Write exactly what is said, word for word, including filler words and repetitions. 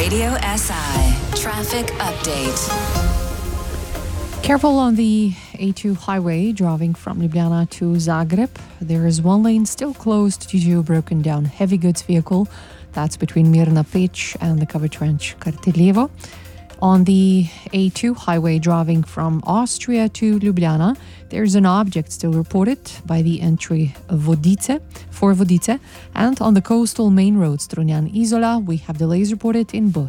Radio S I traffic update. Careful on the A two highway driving from Ljubljana to Zagreb. There is one lane still closed due to a broken down heavy goods vehicle. That's between Mirna Peć and the covered trench Karteljevo. On the A two highway driving from Austria to Ljubljana, there's an object still reported by the entry Vodice, for Vodice. And on the coastal main road Strunjan Izola, we have delays reported in both